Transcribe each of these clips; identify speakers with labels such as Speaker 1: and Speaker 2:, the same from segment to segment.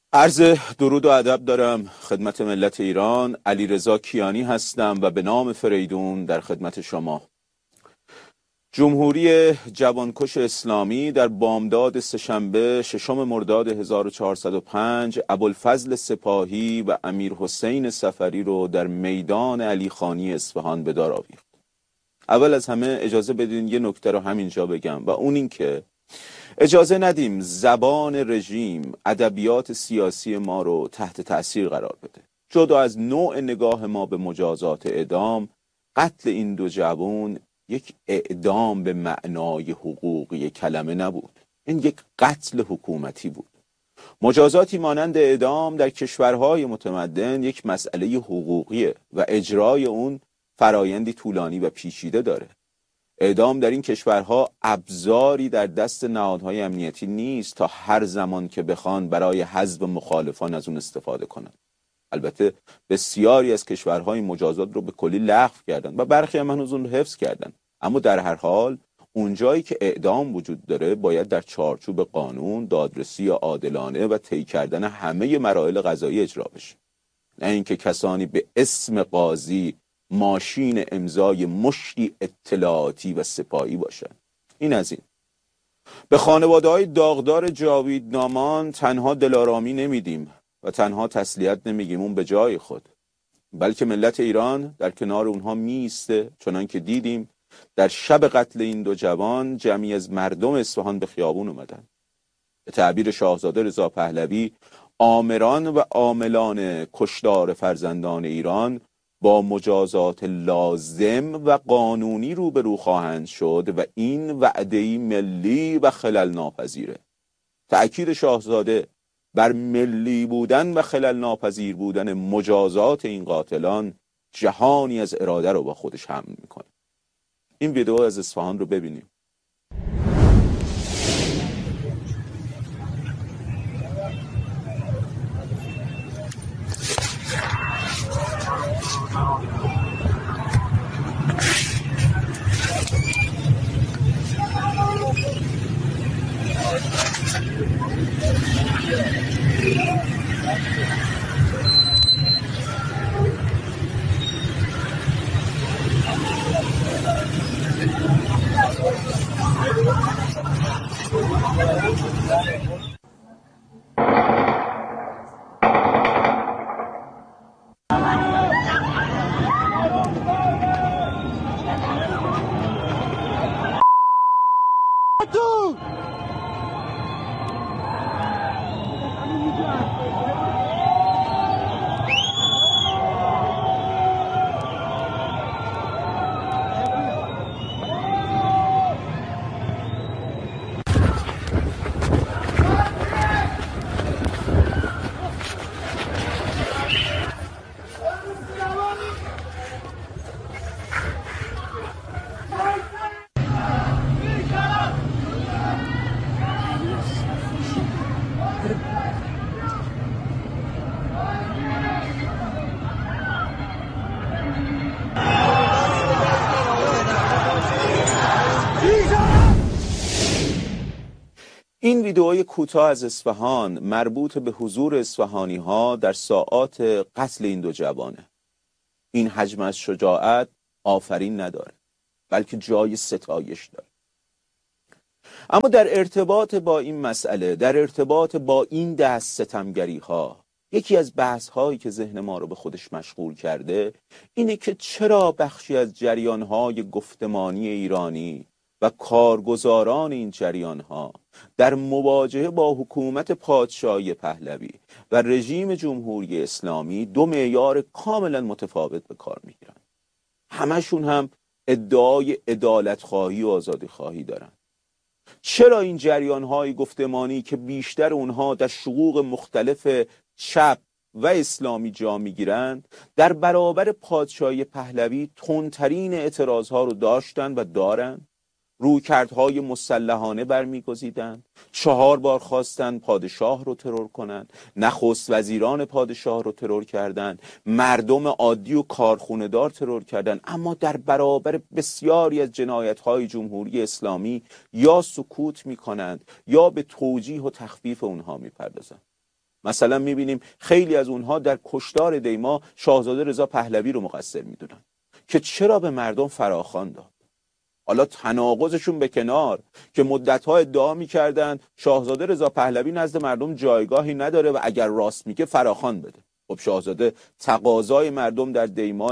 Speaker 1: عرض درود و ادب دارم خدمت ملت ایران. علیرضا کیانی هستم و به نام فریدون در خدمت شما. جمهوری جوانکش اسلامی در بامداد سه‌شنبه 6 مرداد 1405 ابوالفضل سپاهی و امیر حسین صفری رو در میدان علی خانی اصفهان به دار آورد. اول از همه اجازه بدین یه نکته رو همینجا بگم و اون این که اجازه ندیم زبان رژیم ادبیات سیاسی ما رو تحت تأثیر قرار بده. جدا از نوع نگاه ما به مجازات اعدام، قتل این دو جوان یک اعدام به معنای حقوقی کلمه نبود. این یک قتل حکومتی بود. مجازاتی مانند اعدام در کشورهای متمدن یک مسئله حقوقیه و اجرای اون فرایندی طولانی و پیچیده داره. اعدام در این کشورها ابزاری در دست نهادهای امنیتی نیست تا هر زمان که بخوان برای حذف مخالفان از اون استفاده کنند. البته بسیاری از کشورهای مجازات رو به کلی لغو کردن و برخی هم هنوز اون رو حفظ کردن، اما در هر حال اونجایی که اعدام وجود داره باید در چارچوب قانون، دادرسی عادلانه و طی کردن همه مراحل قضایی اجرا بشه، نه اینکه کسانی به اسم قاضی ماشین امضای مشتی اطلاعاتی و سپاهی باشن. این از این. به خانواده‌های داغدار جاوید نامان تنها دلارامی نمیدیم و تنها تسلیت نمیگیم اون به جای خود، بلکه ملت ایران در کنار اونها میسته، چنان که دیدیم در شب قتل این دو جوان جمعی از مردم اصفهان به خیابون اومدن. به تعبیر شاهزاده رضا پهلوی، آمران و عاملان کشتار فرزندان ایران با مجازات لازم و قانونی روبرو خواهند شد و این وعده‌ای ملی و خلل ناپذیره. تأکید شاهزاده بر ملی بودن و خلل ناپذیر بودن مجازات این قاتلان جهانی از اراده رو با خودش حمل میکنه. این ویدیو از اصفهان رو ببینیم. این ویدئوی کوتاه از اصفهان مربوط به حضور اصفهانی ها در ساعات قتل این دو جوانه. این حجم از شجاعت آفرین نداره، بلکه جای ستایش داره. اما در ارتباط با این مسئله، در ارتباط با این دست ستمگری ها، یکی از بحث هایی که ذهن ما رو به خودش مشغول کرده اینه که چرا بخشی از جریان های گفتمانی ایرانی و کارگزاران این جریان ها در مواجهه با حکومت پادشاهی پهلوی و رژیم جمهوری اسلامی دو معیار کاملا متفاوت به کار میگیرن. همشون هم ادعای عدالت خواهی و آزادی خواهی دارن. چرا این جریان های گفتمانی که بیشتر اونها در شقوق مختلف چپ و اسلامی جا میگیرند در برابر پادشاهی پهلوی تندترین اعتراض ها رو داشتن و دارن؟ رویکردهای مسلحانه برمیگزیدند، 4 بار خواستن پادشاه رو ترور کنند، نخست وزیران پادشاه رو ترور کردند، مردم عادی و کارخونه دار ترور کردند، اما در برابر بسیاری از جنایت‌های جمهوری اسلامی یا سکوت می‌کنند یا به توجیه و تخفیف اونها می‌پردازند. مثلا میبینیم خیلی از اونها در کشتار دیما شاهزاده رضا پهلوی رو مقصر میدونن که چرا به مردم فراخوان داد. حالا تناقضشون به کنار که مدت‌ها ادعا می‌کردن شاهزاده رضا پهلوی نزد مردم جایگاهی نداره و اگر راست میگه فراخوان بده. خب شاهزاده تقاضای مردم در دی‌ماه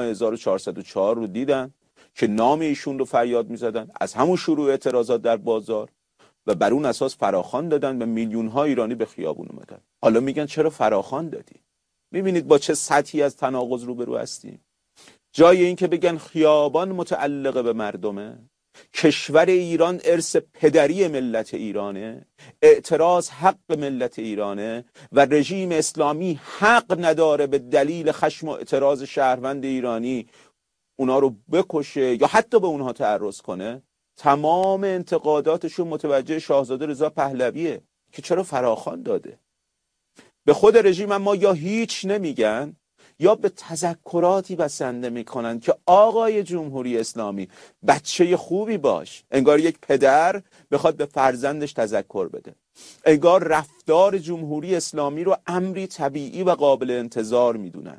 Speaker 1: 1404 رو دیدن که نام ایشون رو فریاد می‌زدن، از همون شروع اعتراضات در بازار و بر اون اساس فراخوان دادن و میلیون‌ها ایرانی به خیابون اومدن. حالا میگن چرا فراخوان دادی؟ می‌بینید با چه سطحی از تناقض روبرو هستیم. جای این که بگن خیابان متعلق به مردمه، کشور ایران ارث پدری ملت ایرانه، اعتراض حق ملت ایرانه و رژیم اسلامی حق نداره به دلیل خشم و اعتراض شهروند ایرانی اونا رو بکشه یا حتی به اونها تعرض کنه، تمام انتقاداتشون متوجه شاهزاده رضا پهلویه که چرا فراخوان داده. به خود رژیم اما یا هیچ نمیگن یا به تذکراتی بسنده میکنن که آقای جمهوری اسلامی بچه خوبی باش. انگار یک پدر بخواد به فرزندش تذکر بده، انگار رفتار جمهوری اسلامی رو امری طبیعی و قابل انتظار میدونن،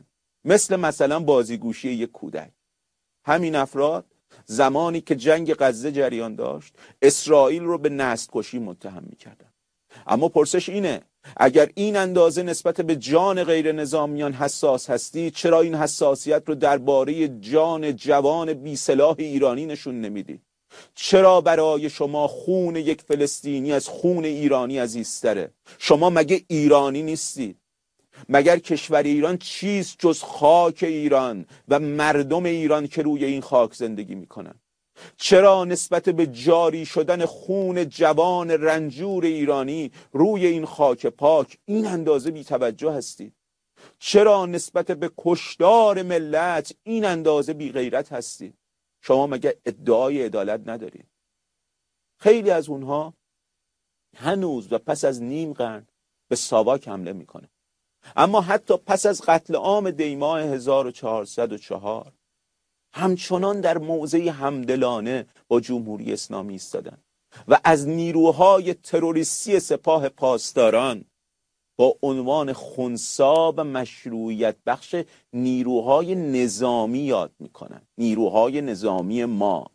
Speaker 1: مثلا بازیگوشی یک کودک. همین افراد زمانی که جنگ غزه جریان داشت اسرائیل رو به نسل کشی متهم میکردن. اما پرسش اینه اگر این اندازه نسبت به جان غیر نظامیان حساس هستی، چرا این حساسیت رو درباره جان جوان بی سلاح ایرانی نشون نمیدی؟ چرا برای شما خون یک فلسطینی از خون ایرانی عزیزتره؟ شما مگه ایرانی نیستید؟ مگر کشور ایران چیست جز خاک ایران و مردم ایران که روی این خاک زندگی میکنن؟ چرا نسبت به جاری شدن خون جوان رنجور ایرانی روی این خاک پاک این اندازه بی توجه هستید؟ چرا نسبت به کشتار ملت این اندازه بی غیرت هستید؟ شما مگه ادعای عدالت ندارید؟ خیلی از اونها هنوز و پس از نیم قرن به ساواک حمله میکنه. اما حتی پس از قتل عام دیماه 1404 همچنان در موضعی همدلانه با جمهوری اسلامی ایستادن و از نیروهای تروریستی سپاه پاسداران با عنوان خنثی و مشروعیت بخش نیروهای نظامی یاد میکنن. نیروهای نظامی ما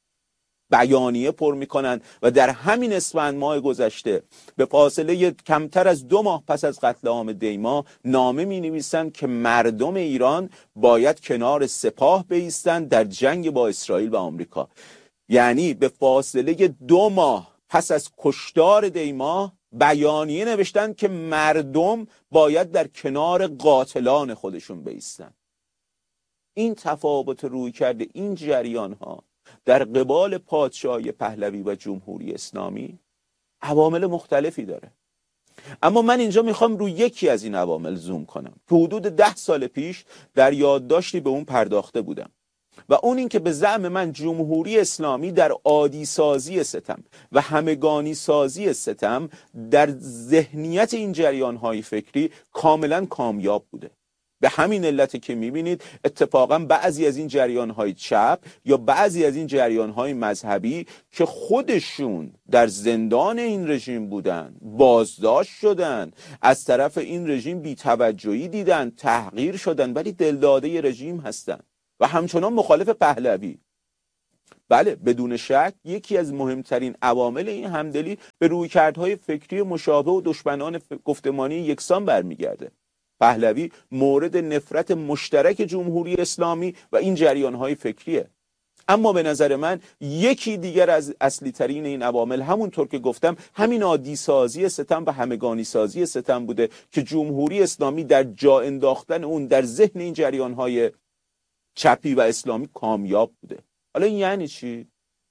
Speaker 1: بیانیه پر میکنن و در همین اسفند ماه گذشته به فاصله کمتر از 2 ماه پس از قتل عام دیما نامه می نویسن که مردم ایران باید کنار سپاه بایستند در جنگ با اسرائیل و آمریکا. یعنی به فاصله 2 ماه پس از کشتار دیما بیانیه نوشتن که مردم باید در کنار قاتلان خودشون بایستند. این تفاوت روی کرده این جریان ها در قبال پادشاهی پهلوی و جمهوری اسلامی عوامل مختلفی داره. اما من اینجا میخوام روی یکی از این عوامل زوم کنم که حدود 10 سال پیش در یادداشتی به اون پرداخته بودم و اون این که به زعم من جمهوری اسلامی در عادی سازی ستم و همگانی سازی ستم در ذهنیت این جریان‌های فکری کاملا کامیاب بوده. به همین علت که میبینید اتفاقا بعضی از این جریان‌های چپ یا بعضی از این جریان‌های مذهبی که خودشون در زندان این رژیم بودن، بازداشت شدن، از طرف این رژیم بی‌توجهی دیدن، تحقیر شدن، ولی دلداده رژیم هستن و همچنان مخالف پهلوی. بله بدون شک یکی از مهمترین عوامل این همدلی به رویکردهای فکری مشابه و دشمنان گفتمانی یکسان برمیگرده. پهلوی مورد نفرت مشترک جمهوری اسلامی و این جریانهای فکریه. اما به نظر من یکی دیگر از اصلی ترین این عوامل همونطور که گفتم همین عادی سازی ستم و همگانی سازی ستم بوده که جمهوری اسلامی در جا انداختن اون در ذهن این جریانهای چپی و اسلامی کامیاب بوده. حالا این یعنی چی؟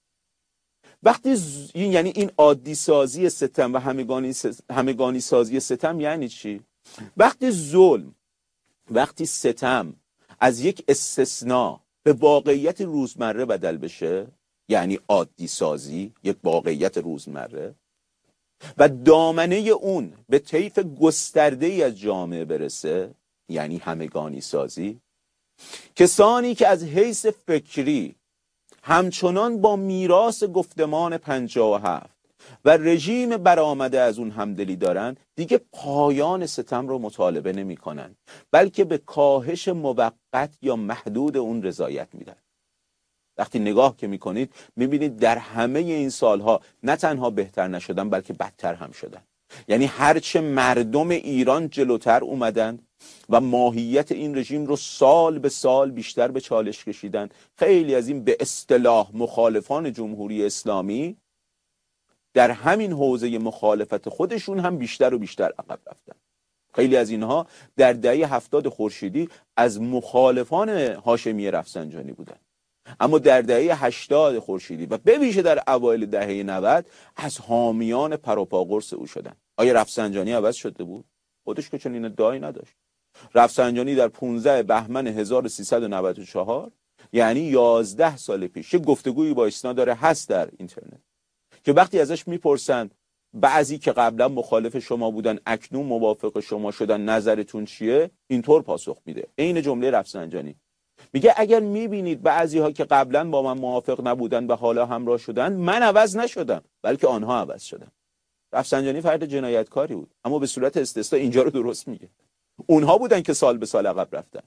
Speaker 1: وقتی یعنی این عادی سازی ستم و همگانی سازی ستم یعنی چی؟ وقتی ظلم، وقتی ستم از یک استثناء به واقعیت روزمره بدل بشه، یعنی عادی سازی یک واقعیت روزمره و دامنه اون به طیف گسترده‌ای از جامعه برسه، یعنی همگانی سازی، کسانی که از حیث فکری همچنان با میراث گفتمان 57 و رژیم برآمده از اون همدلی دارن، دیگه پایان ستم رو مطالبه نمی کنن، بلکه به کاهش موقت یا محدود اون رضایت میدن. وقتی نگاه که میکنید میبینید در همه این سالها نه تنها بهتر نشدن بلکه بدتر هم شدن. یعنی هرچه مردم ایران جلوتر اومدن و ماهیت این رژیم رو سال به سال بیشتر به چالش کشیدن، خیلی از این به اصطلاح مخالفان جمهوری اسلامی در همین حوزه مخالفت خودشون هم بیشتر و بیشتر عقب رفتن. خیلی از اینها در دهه 70 خورشیدی از مخالفان هاشمی رفسنجانی بودن، اما در دهه 80 خورشیدی و به ویژه در اوایل دهه 90 از حامیان پروپاگورس او شدن. آیا رفسنجانی عوض شده بود؟ خودش که چنین ادعایی نداشت. رفسنجانی در 15 بهمن 1394 یعنی 11 سال پیش یه گفتگویی با اسناد داره هست در اینترنت که وقتی ازش میپرسن بعضی که قبلا مخالف شما بودن اکنون موافق شما شدن نظرتون چیه، اینطور پاسخ میده. عین جمله رفسنجانی میگه اگر میبینید بعضی ها که قبلا با من موافق نبودن و حالا همراه شدن، من عوض نشدم بلکه آنها عوض شدن. رفسنجانی فرد جنایتکاری بود، اما به صورت استثنا اینجا رو درست میگه. اونها بودن که سال به سال عقب رفتن.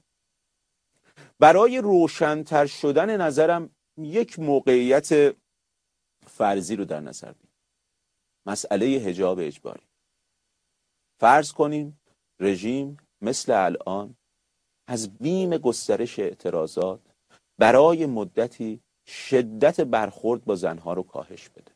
Speaker 1: برای روشن‌تر شدن نظرم یک موقعیت فرضی رو در نظر بگیرید. مسئله حجاب اجباری. فرض کنیم رژیم مثل الان از بیم گسترش اعتراضات برای مدتی شدت برخورد با زنها رو کاهش بده،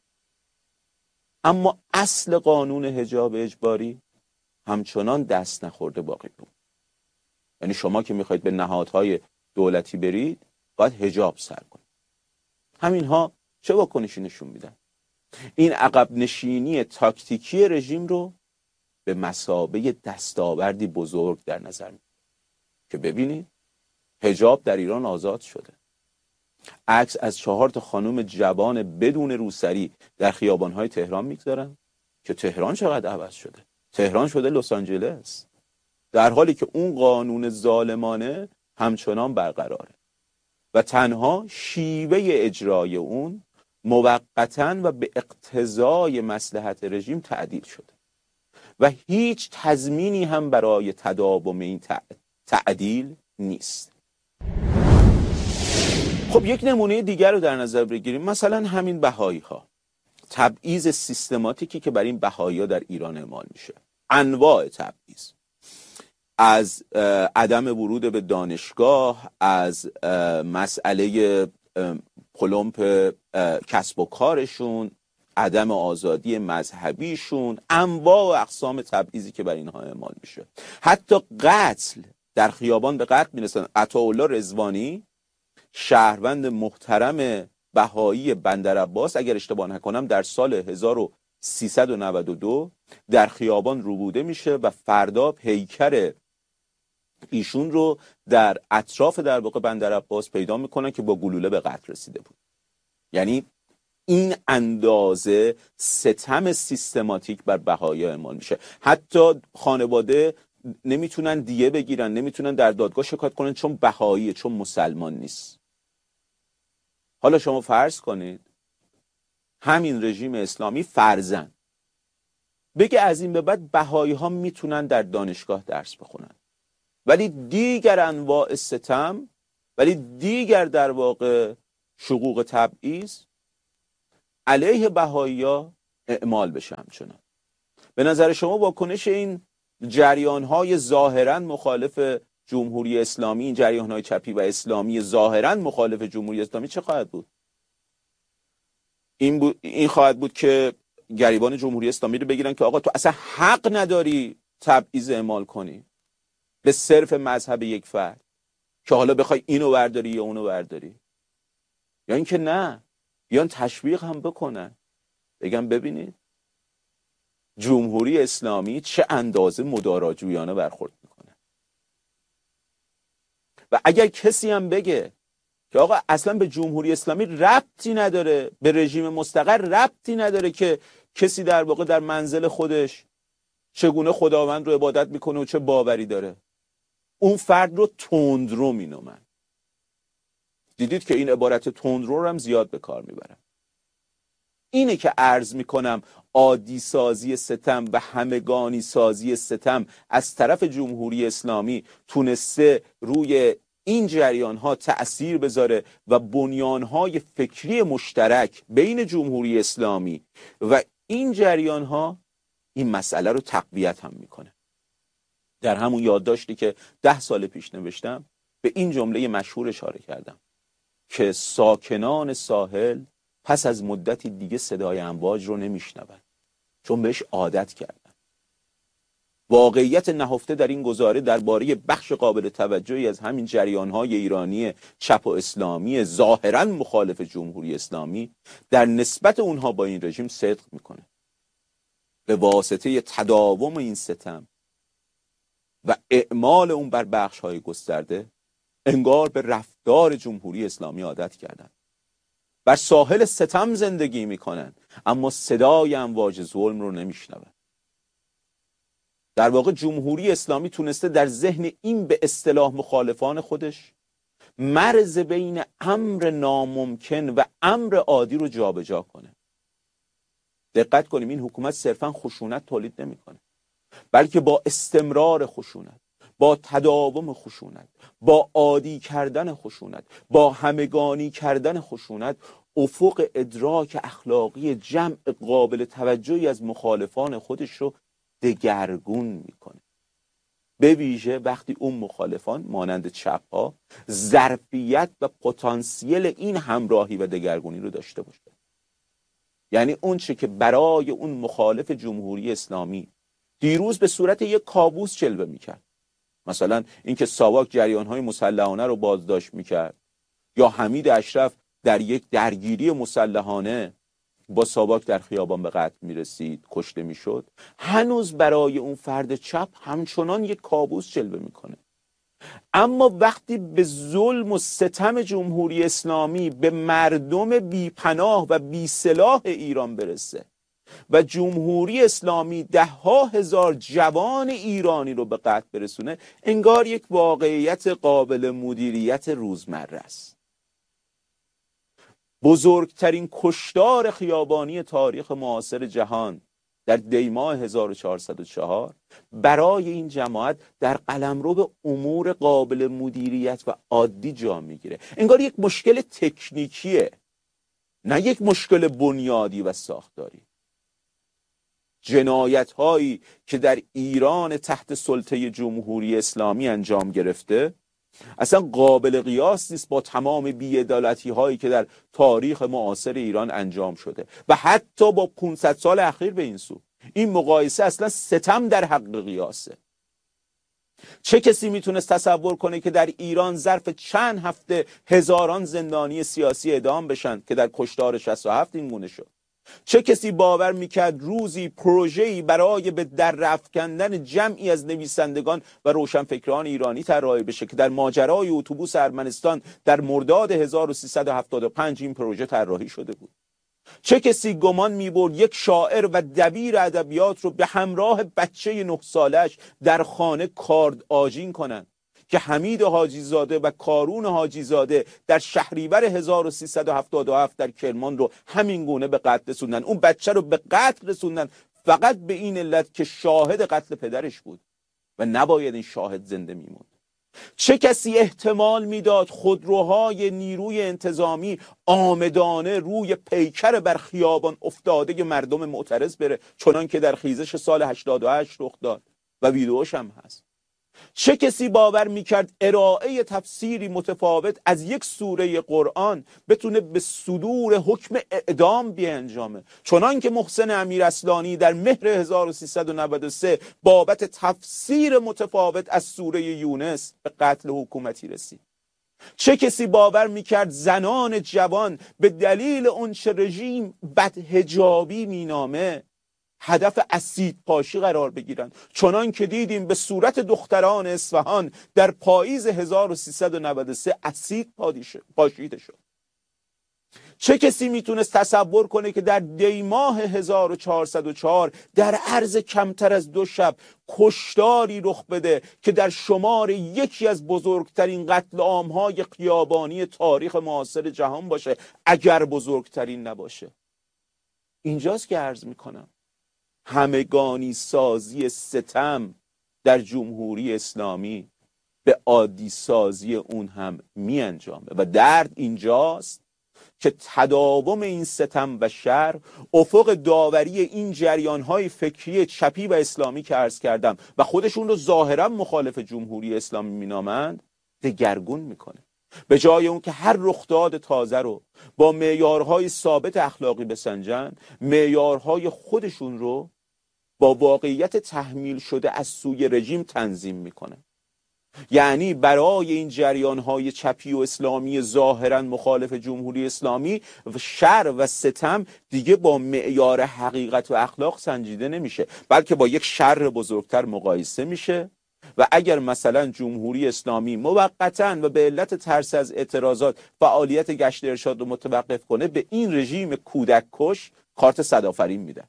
Speaker 1: اما اصل قانون حجاب اجباری همچنان دست نخورده باقی بود. یعنی شما که میخواید به نهادهای دولتی برید باید حجاب سر کنید. همینها چه واکنشی نشون میدن؟ این عقب نشینی تاکتیکی رژیم رو به مثابه دستاوردی بزرگ در نظر میگیرن که ببینید حجاب در ایران آزاد شده. عکس از 4 خانم جوان بدون روسری در خیابان‌های تهران میگذارن که تهران چقدر عوض شده. تهران شده لس آنجلس، در حالی که اون قانون ظالمانه همچنان برقراره و تنها شیوه اجرای اون موقتاً و به اقتضای مصلحت رژیم تعدیل شده و هیچ تضمینی هم برای تداوم این تعدیل نیست. خب یک نمونه دیگر رو در نظر بگیریم، مثلا همین بهایی ها، تبعیض سیستماتیکی که برای این بهایی ها در ایران اعمال میشه، انواع تبعیض، از عدم ورود به دانشگاه، از مسئله پلمپ کسب و کارشون، عدم آزادی مذهبیشون، انواع و اقسام تبعیضی که بر اینها اعمال میشه. حتی قتل، در خیابان به قتل میرسن. عطاالله رضوانی، شهروند محترم بهایی بندرعباس، اگر اشتباه نکنم در سال 1392 در خیابان روبوده میشه و فردا پیکر ایشون رو در اطراف در واقع بندرعباس پیدا میکنن که با گلوله به قتل رسیده بود. یعنی این اندازه ستم سیستماتیک بر بهایی اعمال میشه. حتی خانواده نمیتونن دیه بگیرن، نمیتونن در دادگاه شکایت کنن چون بهاییه، چون مسلمان نیست. حالا شما فرض کنید همین رژیم اسلامی فرضاً بگه از این به بعد بهایی ها میتونن در دانشگاه درس بخونن، ولی دیگر انواع ستم، ولی دیگر در واقع شقوق تبعیض علیه بهایی‌ها اعمال بشه همچنان. به نظر شما واکنش این جریان‌های ظاهراً مخالف جمهوری اسلامی، این جریان‌های چپی و اسلامی ظاهراً مخالف جمهوری اسلامی چه خواهد بود؟ این خواهد بود که گریبان جمهوری اسلامی رو بگیرن که آقا تو اصلا حق نداری تبعیض اعمال کنی به صرف مذهب یک فرد، که حالا بخوای اینو برداری یا اونو برداری، یا اینکه نه بیان تشویق هم بکنن، بگم ببینید جمهوری اسلامی چه اندازه مداراجویانه برخورد میکنه. و اگر کسی هم بگه که آقا اصلا به جمهوری اسلامی ربطی نداره، به رژیم مستقر ربطی نداره که کسی در واقع در منزل خودش چگونه خداوند رو عبادت میکنه و چه باوری داره، اون فرد رو تندرو مینامن. دیدید که این عبارت تندرو رو هم زیاد به کار میبرن. اینه که عرض میکنم عادی سازی ستم و همگانی سازی ستم از طرف جمهوری اسلامی تونسته روی این جریان ها تأثیر بذاره و بنیان های فکری مشترک بین جمهوری اسلامی و این جریان ها این مسئله رو تقویت هم میکنه. در همون یادداشتی که 10 سال پیش نوشتم به این جمله مشهور اشاره کردم که ساکنان ساحل پس از مدتی دیگه صدای امواج رو نمیشنون چون بهش عادت کردن. واقعیت نهفته در این گزاره درباره بخش قابل توجهی از همین جریان‌های ایرانی چپ و اسلامی ظاهراً مخالف جمهوری اسلامی در نسبت اونها با این رژیم صدق میکنه. به واسطه تداوم این ستم و اعمال اون بر بخش‌های گسترده انگار به رفتار جمهوری اسلامی عادت کردن. بر ساحل ستم زندگی میکنن اما صدای امواج ظلم رو نمیشنون. در واقع جمهوری اسلامی تونسته در ذهن این به اصطلاح مخالفان خودش مرز بین امر ناممکن و امر عادی رو جابجا کنه. دقت کنیم این حکومت صرفاً خشونت تولید نمیکنه، بلکه با استمرار خشونت، با تداوم خشونت، با عادی کردن خشونت، با همگانی کردن خشونت افق ادراک اخلاقی جمع قابل توجهی از مخالفان خودش رو دگرگون میکنه. به ویژه وقتی اون مخالفان مانند چپ ها ظرفیت و پتانسیل این همراهی و دگرگونی رو داشته باشه. یعنی اون چه که برای اون مخالف جمهوری اسلامی دیروز به صورت یک کابوس جلوه میکرد، مثلا اینکه ساواک جریان‌های مسلحانه رو بازداشت میکرد یا حمید اشرف در یک درگیری مسلحانه با ساواک در خیابان به قتل میرسید، کشته میشد، هنوز برای اون فرد چپ همچنان یک کابوس جلوه میکنه. اما وقتی به ظلم و ستم جمهوری اسلامی به مردم بیپناه و بیسلاح ایران برسه و جمهوری اسلامی 10,000 جوان ایرانی رو به قتل برسونه، انگار یک واقعیت قابل مدیریت روزمره است. بزرگترین کشتار خیابانی تاریخ معاصر جهان در دیماه 1404 برای این جماعت در قلمرو امور قابل مدیریت و عادی جا میگیره. انگار یک مشکل تکنیکیه، نه یک مشکل بنیادی و ساختاری. جنایت هایی که در ایران تحت سلطه جمهوری اسلامی انجام گرفته اصلا قابل قیاس نیست با تمام بی‌عدالتی هایی که در تاریخ معاصر ایران انجام شده و حتی با 500 سال اخیر به این سو. این مقایسه اصلا ستم در حق قیاسه. چه کسی میتونست تصور کنه که در ایران ظرف چند هفته هزاران زندانی سیاسی اعدام بشن که در کشتار 67 این گونه شد؟ چه کسی باور میکرد روزی پروژه‌ای برای به در افکندن جمعی از نویسندگان و روشنفکران ایرانی طراحی بشه که در ماجرای اتوبوس ارمنستان در مرداد 1375 این پروژه طراحی شده بود؟ چه کسی گمان می‌برد یک شاعر و دبیر ادبیات رو به همراه بچه 9 سالش در خانه کارد آجین کنن که حمید حاجی زاده و کارون حاجی زاده در شهریور 1377 در کرمان رو همین گونه به قتل رسوندن؟ اون بچه رو به قتل رسوندن فقط به این علت که شاهد قتل پدرش بود و نباید این شاهد زنده میموند. چه کسی احتمال میداد خودروهای نیروی انتظامی آمدانه روی پیکر بر خیابان افتاده مردم معترض بره، چنان که در خیزش سال 88 رخ داد و ویدئوش هم هست؟ چه کسی باور میکرد ارائه تفسیری متفاوت از یک سوره قرآن بتونه به صدور حکم اعدام بیانجامه، چنان که محسن امیراصلانی در مهر 1393 بابت تفسیر متفاوت از سوره یونس به قتل حکومتی رسید؟ چه کسی باور میکرد زنان جوان به دلیل اون چه رژیم بدحجابی مینامه هدف اسید پاشی قرار بگیرن، چنان که دیدیم به صورت دختران اصفهان در پاییز 1393 اسید پاشیده شد؟ چه کسی میتونست تصور کنه که در دیماه 1404 در عرض کمتر از 2 شب کشتاری رخ بده که در شمار یکی از بزرگترین قتل عام‌های خیابانی تاریخ معاصر جهان باشه، اگر بزرگترین نباشه؟ اینجاست که عرض میکنم همگانی سازی ستم در جمهوری اسلامی به عادی سازی اون هم می انجامه و درد اینجاست که تداوم این ستم و شر افق داوری این جریان‌های فکری چپی و اسلامی که عرض کردم و خودشون رو ظاهرا مخالف جمهوری اسلامی مینامند دگرگون میکنه. به جای اون که هر رخداد تازه رو با معیارهای ثابت اخلاقی بسنجن، معیارهای خودشون رو با واقعیت تحمیل شده از سوی رژیم تنظیم میکنه. یعنی برای این جریان‌های چپی و اسلامی ظاهراً مخالف جمهوری اسلامی شر و ستم دیگه با معیار حقیقت و اخلاق سنجیده نمیشه، بلکه با یک شر بزرگتر مقایسه میشه و اگر مثلا جمهوری اسلامی موقتاً و به علت ترس از اعتراضات فعالیت گشت ارشاد رو متوقف کنه، به این رژیم کودک کش کارت صدآفرین میدن.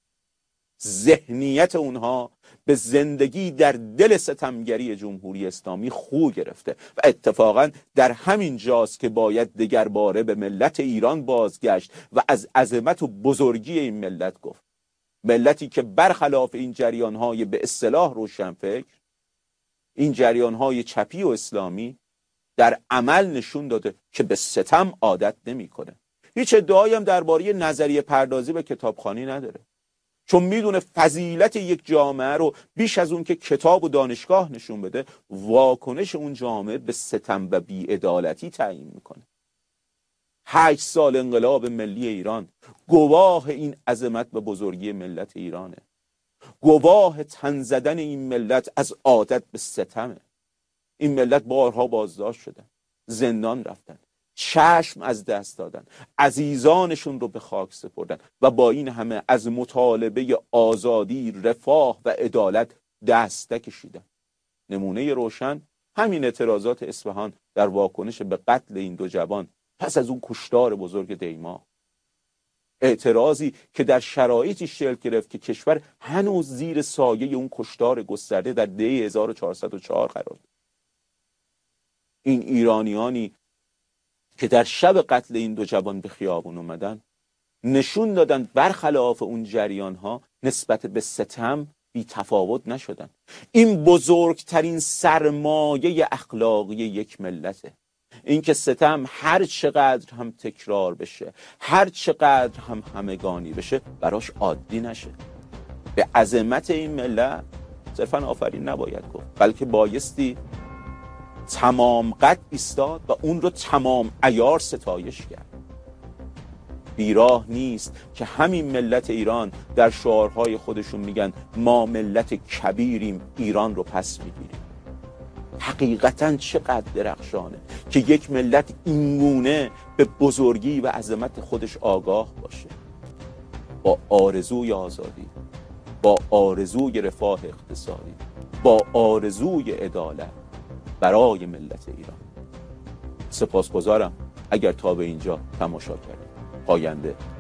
Speaker 1: ذهنیت اونها به زندگی در دل ستمگری جمهوری اسلامی خو گرفته و اتفاقا در همین جاست که باید دگر باره به ملت ایران بازگشت و از عظمت و بزرگی این ملت گفت. ملتی که برخلاف این جریانهای به اصطلاح روشنفکر، این جریانهای چپی و اسلامی در عمل نشون داده که به ستم عادت نمی‌کنه. هیچ ادعایی هم درباره نظریه پردازی به کتابخوانی نداره، چون میدونه فضیلت یک جامعه رو بیش از اون که کتاب و دانشگاه نشون بده، واکنش اون جامعه به ستم و بی‌عدالتی تعیین میکنه. 8 سال انقلاب ملی ایران گواه این عظمت و بزرگی ملت ایرانه، گواه تن زدن این ملت از عادت به ستمه. این ملت بارها بازداشت شدن، زندان رفتن، چشم از دست دادن، عزیزانشون رو به خاک سپردن و با این همه از مطالبه آزادی، رفاه و عدالت دست نکشیدن. نمونه روشن همین اعتراضات اصفهان در واکنش به قتل این دو جوان پس از اون کشتار بزرگ دیما. اعتراضی که در شرایطی شکل گرفت که کشور هنوز زیر سایه اون کشتار گسترده در دی 1404 قرار داشت. این ایرانیانی که در شب قتل این دو جوان به خیابون اومدن نشون دادن برخلاف اون جریان‌ها نسبت به ستم بی تفاوت نشدن. این بزرگترین سرمایه اخلاقی یک ملته، این که ستم هر چقدر هم تکرار بشه، هر چقدر هم همگانی بشه، براش عادی نشه. به عظمت این ملت صرفا آفرین نباید گفت، بلکه بایستی تمام قد ایستاد و اون رو تمام عیار ستایش کرد. بیراه نیست که همین ملت ایران در شعارهای خودشون میگن ما ملت کبیریم، ایران رو پس میگیریم. حقیقتاً چقدر درخشانه که یک ملت اینگونه به بزرگی و عظمت خودش آگاه باشه، با آرزوی آزادی، با آرزوی رفاه اقتصادی، با آرزوی عدالت برای ملت ایران. سپاسگزارم اگر تا به اینجا تماشا کردید. پاینده